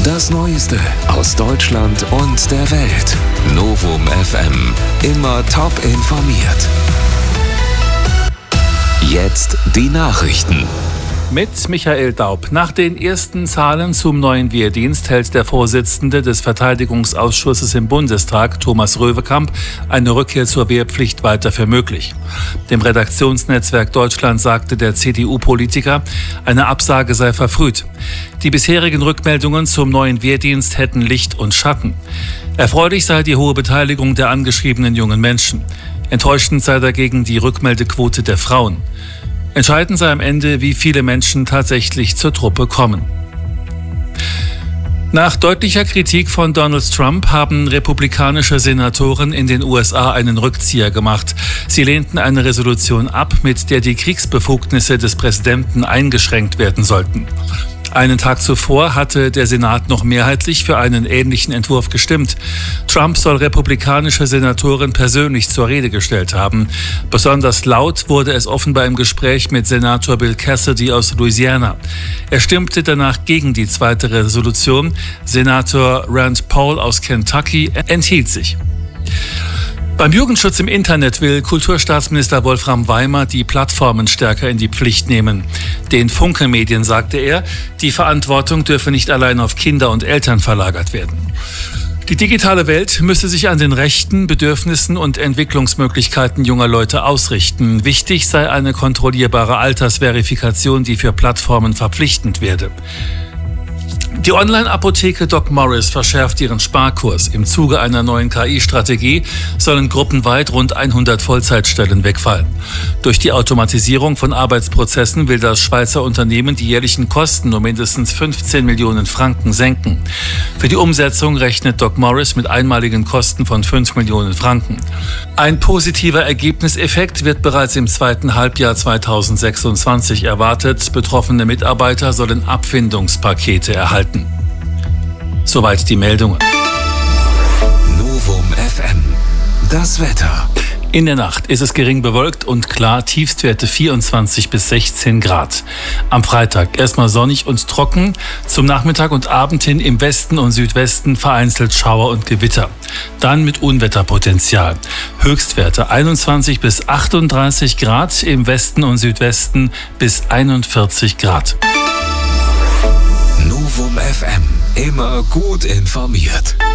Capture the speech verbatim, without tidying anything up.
Das Neueste aus Deutschland und der Welt. Novum F M. Immer top informiert. Jetzt die Nachrichten. Mit Michael Daub. Nach den ersten Zahlen zum neuen Wehrdienst hält der Vorsitzende des Verteidigungsausschusses im Bundestag, Thomas Röwekamp, eine Rückkehr zur Wehrpflicht weiter für möglich. Dem Redaktionsnetzwerk Deutschland sagte der C D U-Politiker, eine Absage sei verfrüht. Die bisherigen Rückmeldungen zum neuen Wehrdienst hätten Licht und Schatten. Erfreulich sei die hohe Beteiligung der angeschriebenen jungen Menschen. Enttäuschend sei dagegen die Rückmeldequote der Frauen. Entscheidend sei am Ende, wie viele Menschen tatsächlich zur Truppe kommen. Nach deutlicher Kritik von Donald Trump haben republikanische Senatoren in den U S A einen Rückzieher gemacht. Sie lehnten eine Resolution ab, mit der die Kriegsbefugnisse des Präsidenten eingeschränkt werden sollten. Einen Tag zuvor hatte der Senat noch mehrheitlich für einen ähnlichen Entwurf gestimmt. Trump soll republikanische Senatoren persönlich zur Rede gestellt haben. Besonders laut wurde es offenbar im Gespräch mit Senator Bill Cassidy aus Louisiana. Er stimmte danach gegen die zweite Resolution. Senator Rand Paul aus Kentucky enthielt sich. Beim Jugendschutz im Internet will Kulturstaatsminister Wolfram Weimer die Plattformen stärker in die Pflicht nehmen. Den Funke-Medien sagte er, die Verantwortung dürfe nicht allein auf Kinder und Eltern verlagert werden. Die digitale Welt müsse sich an den Rechten, Bedürfnissen und Entwicklungsmöglichkeiten junger Leute ausrichten. Wichtig sei eine kontrollierbare Altersverifikation, die für Plattformen verpflichtend werde. Die Online-Apotheke Doc Morris verschärft ihren Sparkurs. Im Zuge einer neuen K I-Strategie sollen gruppenweit rund hundert Vollzeitstellen wegfallen. Durch die Automatisierung von Arbeitsprozessen will das Schweizer Unternehmen die jährlichen Kosten um mindestens fünfzehn Millionen Franken senken. Für die Umsetzung rechnet Doc Morris mit einmaligen Kosten von fünf Millionen Franken. Ein positiver Ergebniseffekt wird bereits im zweiten Halbjahr zweitausendsechsundzwanzig erwartet. Betroffene Mitarbeiter sollen Abfindungspakete erhalten. Soweit die Meldungen. Novum F M. Das Wetter. In der Nacht ist es gering bewölkt und klar, Tiefstwerte vierundzwanzig bis sechzehn Grad. Am Freitag erstmal sonnig und trocken, zum Nachmittag und Abend hin im Westen und Südwesten vereinzelt Schauer und Gewitter. Dann mit Unwetterpotenzial. Höchstwerte einundzwanzig bis achtunddreißig Grad, im Westen und Südwesten bis einundvierzig Grad. Novum F M. Immer gut informiert.